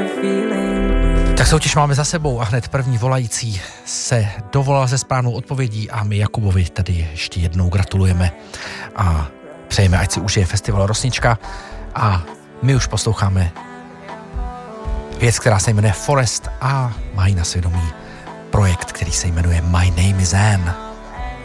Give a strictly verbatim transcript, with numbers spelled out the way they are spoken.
Tak soutěž máme za sebou a hned první volající se dovolal se správnou odpovědí a my Jakubovi tady ještě jednou gratulujeme a přejeme, ať si užije festival Rosnička a my už posloucháme věc, která se jmenuje Forest a mají na svědomí projekt, který se jmenuje My Name is Anne.